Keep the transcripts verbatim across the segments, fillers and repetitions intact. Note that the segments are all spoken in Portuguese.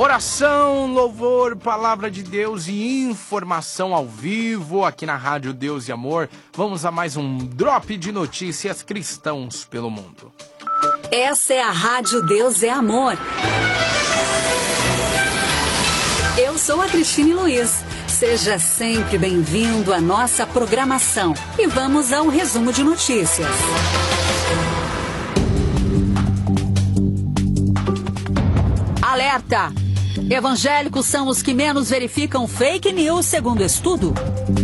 Oração, louvor, palavra de Deus e informação ao vivo aqui na Rádio Deus e Amor. Vamos a mais um drop de notícias cristãos pelo mundo. Essa é a Rádio Deus é Amor. Eu sou a Cristine Luiz. Seja sempre bem-vindo à nossa programação. E vamos ao resumo de notícias. Alerta! Evangélicos são os que menos verificam fake news, segundo estudo.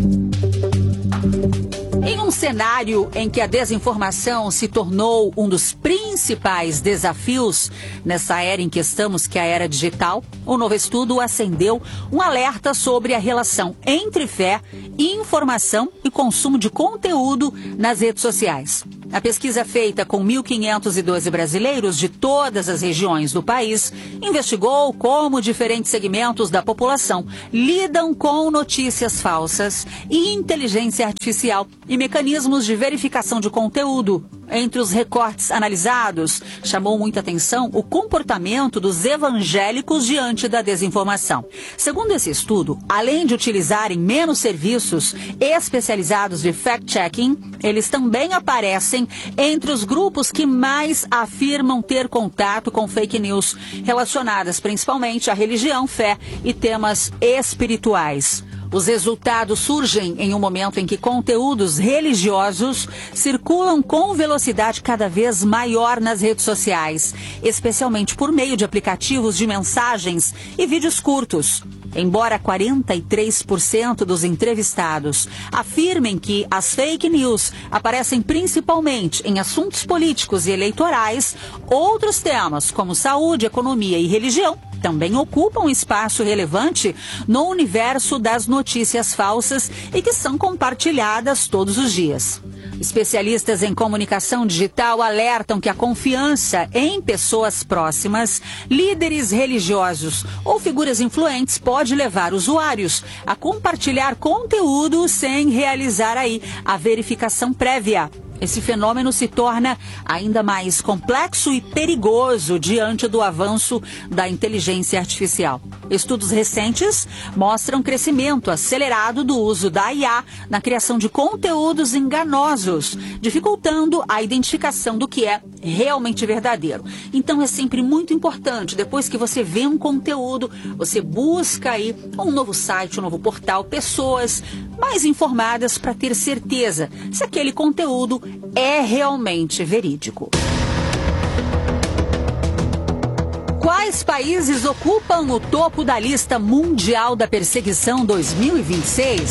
Em um cenário em que a desinformação se tornou um dos principais desafios nessa era em que estamos, que é a era digital, o novo estudo acendeu um alerta sobre a relação entre fé, informação e consumo de conteúdo nas redes sociais. A pesquisa feita com mil quinhentos e doze brasileiros de todas as regiões do país investigou como diferentes segmentos da população lidam com notícias falsas e inteligência artificial e mecanismos de verificação de conteúdo. Entre os recortes analisados, chamou muita atenção o comportamento dos evangélicos diante da desinformação. Segundo esse estudo, além de utilizarem menos serviços especializados de fact-checking, eles também aparecem entre os grupos que mais afirmam ter contato com fake news, relacionadas principalmente à religião, fé e temas espirituais. Os resultados surgem em um momento em que conteúdos religiosos circulam com velocidade cada vez maior nas redes sociais, especialmente por meio de aplicativos de mensagens e vídeos curtos. Embora quarenta e três por cento dos entrevistados afirmem que as fake news aparecem principalmente em assuntos políticos e eleitorais, outros temas como saúde, economia e religião também ocupam espaço relevante no universo das notícias falsas e que são compartilhadas todos os dias. Especialistas em comunicação digital alertam que a confiança em pessoas próximas, líderes religiosos ou figuras influentes pode levar usuários a compartilhar conteúdo sem realizar aí a verificação prévia. Esse fenômeno se torna ainda mais complexo e perigoso diante do avanço da inteligência artificial. Estudos recentes mostram crescimento acelerado do uso da I A na criação de conteúdos enganosos, dificultando a identificação do que é realmente verdadeiro. Então é sempre muito importante, depois que você vê um conteúdo, você busca aí um novo site, um novo portal, pessoas mais informadas para ter certeza se aquele conteúdo é realmente verídico. Quais países ocupam o topo da lista mundial da perseguição dois mil e vinte e seis?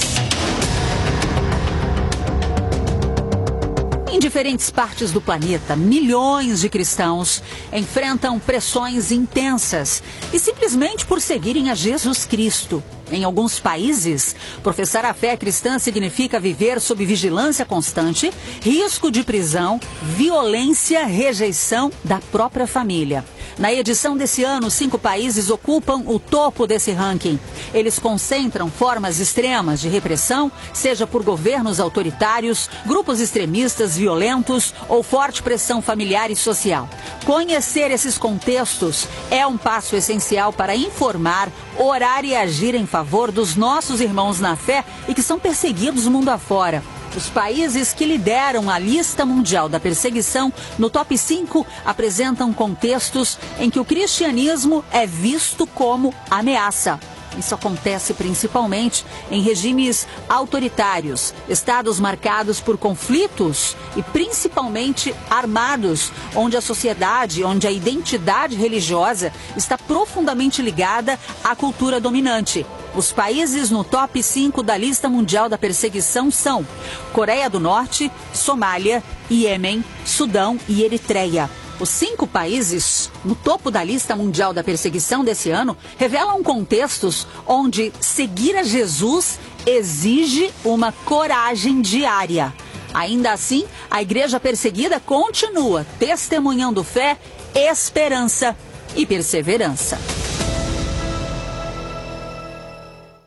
Em diferentes partes do planeta, milhões de cristãos enfrentam pressões intensas e simplesmente por seguirem a Jesus Cristo. Em alguns países, professar a fé cristã significa viver sob vigilância constante, risco de prisão, violência, rejeição da própria família. Na edição desse ano, cinco países ocupam o topo desse ranking. Eles concentram formas extremas de repressão, seja por governos autoritários, grupos extremistas violentos ou forte pressão familiar e social. Conhecer esses contextos é um passo essencial para informar, orar e agir em favor dos nossos irmãos na fé e que são perseguidos mundo afora. Os países que lideram a lista mundial da perseguição no top cinco apresentam contextos em que o cristianismo é visto como ameaça. Isso acontece principalmente em regimes autoritários, estados marcados por conflitos e principalmente armados, onde a sociedade, onde a identidade religiosa está profundamente ligada à cultura dominante. Os países no top cinco da lista mundial da perseguição são Coreia do Norte, Somália, Iêmen, Sudão e Eritreia. Os cinco países no topo da lista mundial da perseguição desse ano revelam contextos onde seguir a Jesus exige uma coragem diária. Ainda assim, a igreja perseguida continua testemunhando fé, esperança e perseverança.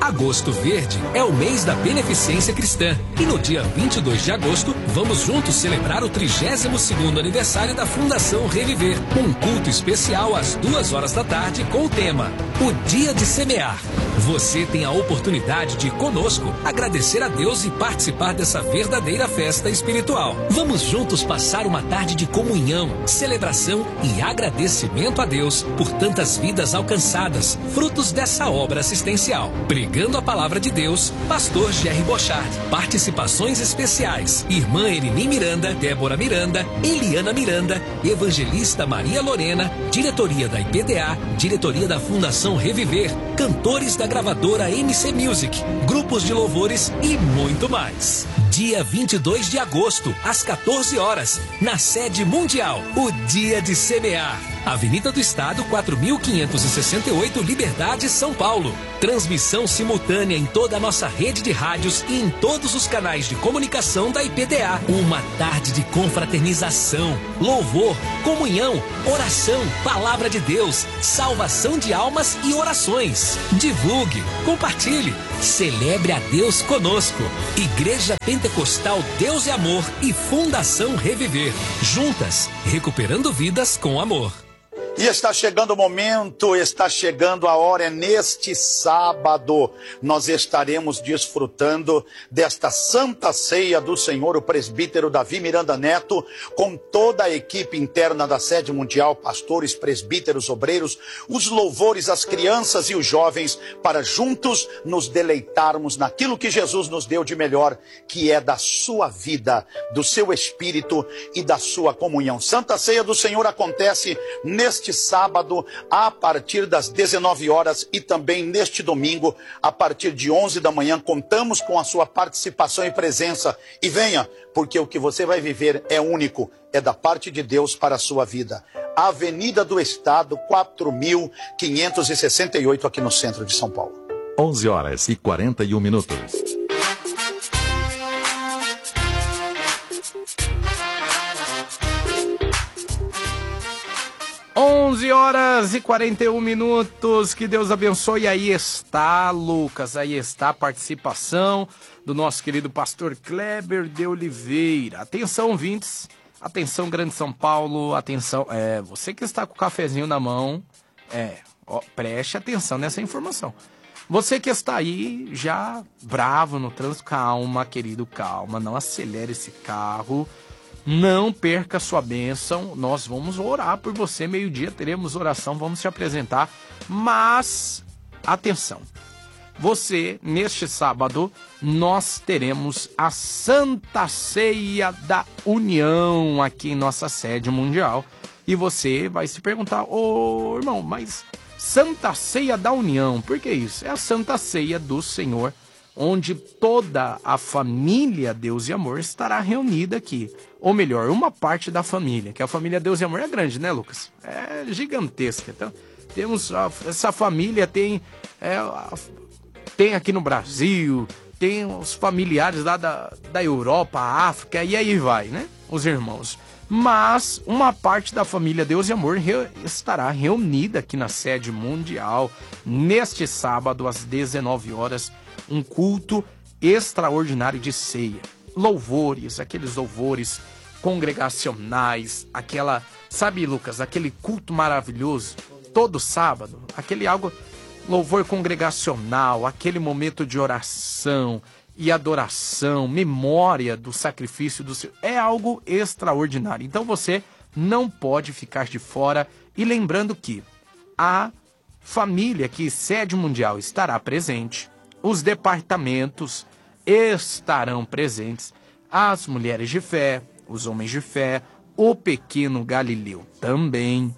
Agosto Verde é o mês da beneficência cristã. E no dia vinte e dois de agosto, vamos juntos celebrar o trigésimo segundo aniversário da Fundação Reviver. Um culto especial às duas horas da tarde com o tema O Dia de Semear. Você tem a oportunidade de, conosco, agradecer a Deus e participar dessa verdadeira festa espiritual. Vamos juntos passar uma tarde de comunhão, celebração e agradecimento a Deus por tantas vidas alcançadas, frutos dessa obra assistencial. Pregando a palavra de Deus, Pastor Jerry Bochard. Participações especiais: Irmã Elini Miranda, Débora Miranda, Eliana Miranda, Evangelista Maria Lorena, Diretoria da I P D A, Diretoria da Fundação Reviver, cantores da gravadora M C Music, grupos de louvores e muito mais. Dia vinte e dois de agosto, às quatorze horas, na sede mundial, o Dia de Semear. Avenida do Estado, quatro mil quinhentos e sessenta e oito, Liberdade, São Paulo. Transmissão simultânea em toda a nossa rede de rádios e em todos os canais de comunicação da I P D A. Uma tarde de confraternização, louvor, comunhão, oração, palavra de Deus, salvação de almas e orações. Divulgue, compartilhe, celebre a Deus conosco. Igreja Pentecostal Deus e Amor e Fundação Reviver. Juntas, recuperando vidas com amor. E está chegando o momento, está chegando a hora, é neste sábado nós estaremos desfrutando desta Santa Ceia do Senhor, o presbítero Davi Miranda Neto, com toda a equipe interna da sede mundial, pastores, presbíteros, obreiros, os louvores, as crianças e os jovens, para juntos nos deleitarmos naquilo que Jesus nos deu de melhor, que é da sua vida, do seu espírito e da sua comunhão. Santa Ceia do Senhor acontece neste sábado a partir das dezenove horas e também neste domingo a partir de onze da manhã. Contamos com a sua participação e presença, e venha, porque o que você vai viver é único, é da parte de Deus para a sua vida. Avenida do Estado, quatro mil quinhentos e sessenta e oito, aqui no centro de São Paulo. onze horas e quarenta e um minutos. onze horas e quarenta e um minutos, que Deus abençoe. E aí está, Lucas, aí está a participação do nosso querido pastor Kleber de Oliveira. Atenção, ouvintes, atenção, Grande São Paulo, atenção, é, você que está com o cafezinho na mão, é, ó, preste atenção nessa informação. Você que está aí já bravo no trânsito, calma, querido, calma, não acelere esse carro. Não perca sua bênção, nós vamos orar por você, meio-dia teremos oração, vamos te apresentar, mas, atenção, você, neste sábado, nós teremos a Santa Ceia da União aqui em nossa sede mundial, e você vai se perguntar, ô irmão, mas Santa Ceia da União, por que isso? É a Santa Ceia do Senhor, onde toda a família Deus e Amor estará reunida aqui. Ou melhor, uma parte da família, que a família Deus e Amor é grande, né, Lucas? É gigantesca. Então, temos a, essa família, tem, é, a, tem aqui no Brasil, tem os familiares lá da, da Europa, África, e aí vai, né? Os irmãos. Mas uma parte da família Deus e Amor re, estará reunida aqui na sede mundial, neste sábado, às dezenove horas, um culto extraordinário de ceia. Louvores, aqueles louvores congregacionais, aquela, sabe, Lucas, aquele culto maravilhoso, todo sábado, aquele algo, louvor congregacional, aquele momento de oração e adoração, memória do sacrifício do Senhor, é algo extraordinário. Então você não pode ficar de fora, e lembrando que a família que sede mundial estará presente, os departamentos estarão presentes, as mulheres de fé, os homens de fé, o pequeno Galileu também,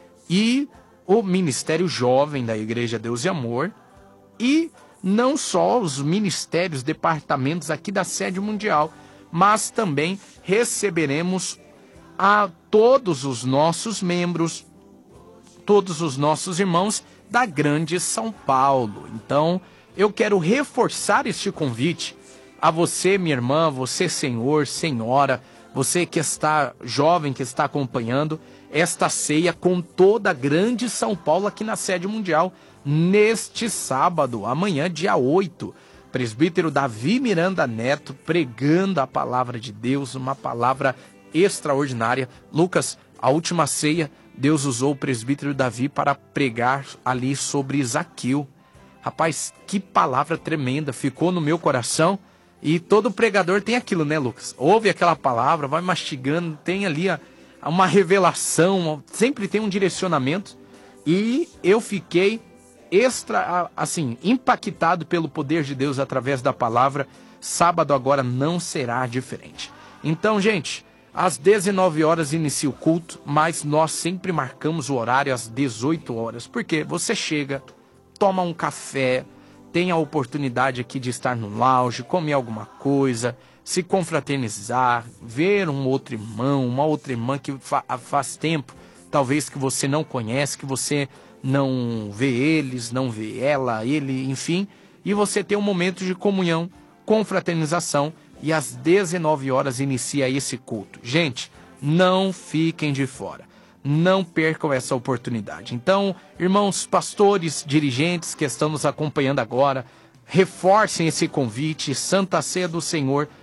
e o Ministério Jovem da Igreja Deus e Amor, e não só os ministérios, departamentos aqui da sede mundial, mas também receberemos a todos os nossos membros, todos os nossos irmãos da Grande São Paulo. Então, eu quero reforçar este convite a você, minha irmã, você, senhor, senhora, você que está jovem, que está acompanhando, esta ceia com toda a grande São Paulo aqui na sede mundial, neste sábado, amanhã, dia oito. Presbítero Davi Miranda Neto pregando a palavra de Deus, uma palavra extraordinária. Lucas, a última ceia, Deus usou o presbítero Davi para pregar ali sobre Zaqueu. Rapaz, que palavra tremenda, ficou no meu coração. E todo pregador tem aquilo, né, Lucas? Ouve aquela palavra, vai mastigando, tem ali a, uma revelação, sempre tem um direcionamento. E eu fiquei extra, assim, impactado pelo poder de Deus através da palavra. Sábado agora não será diferente. Então, gente, às dezenove horas inicia o culto, mas nós sempre marcamos o horário às dezoito horas. Porque você chega, toma um café, tem a oportunidade aqui de estar no lounge, comer alguma coisa, se confraternizar, ver um outro irmão, uma outra irmã que fa- faz tempo, talvez que você não conhece, que você não vê eles, não vê ela, ele, enfim, e você tem um momento de comunhão, confraternização, e às dezenove horas inicia esse culto. Gente, não fiquem de fora. Não percam essa oportunidade. Então, irmãos pastores, dirigentes que estão nos acompanhando agora, reforcem esse convite. Santa Ceia do Senhor